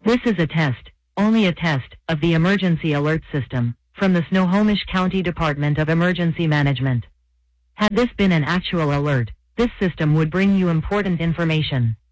This is a test, only a test, of the emergency alert system from the Snohomish County Department of Emergency Management. Had this been an actual alert, this system would bring you important information.